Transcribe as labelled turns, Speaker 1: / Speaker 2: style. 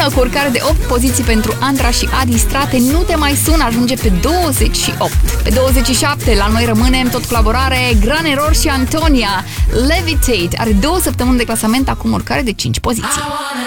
Speaker 1: cu urcare de 8 poziții pentru Andra și Adi Strate, Nu te mai sun, ajunge pe 28. Pe 27 la noi rămâne în tot colaborare Gran Error și Antonia. Levitate are 2 săptămâni de clasament, acum urcare de 5 poziții.